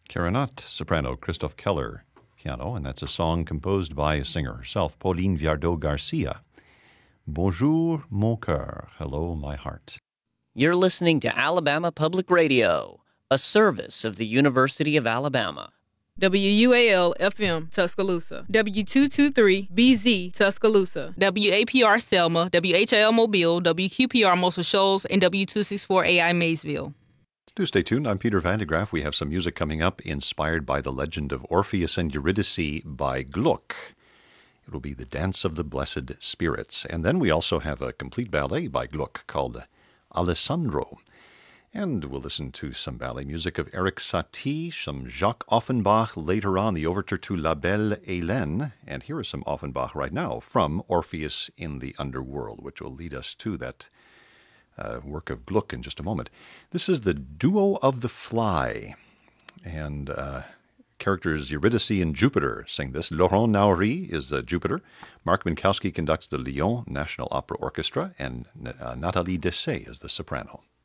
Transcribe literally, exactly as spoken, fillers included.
Clarinet, soprano Christoph Keller, piano, and that's a song composed by a singer herself, Pauline Viardot Garcia. Bonjour, mon cœur. Hello, my heart. You're listening to Alabama Public Radio, a service of the University of Alabama. W U A L F M Tuscaloosa, W two twenty-three B Z Tuscaloosa, W A P R Selma, W H L Mobile, W Q P R Muscle Shoals, and W two sixty-four A I Maysville. Do stay tuned. I'm Peter Vandegraff. We have some music coming up inspired by the legend of Orpheus and Eurydice by Gluck. It will be the Dance of the Blessed Spirits. And then we also have a complete ballet by Gluck called Alessandro. And we'll listen to some ballet music of Eric Satie, some Jacques Offenbach, later on the overture to La Belle Hélène. And here is some Offenbach right now from Orpheus in the Underworld, which will lead us to that uh, work of Gluck in just a moment. This is the Duo of the Fly. And uh, characters Eurydice and Jupiter sing this. Laurent Naury is uh, Jupiter. Mark Minkowski conducts the Lyon National Opera Orchestra. And uh, Nathalie Dessay is the soprano.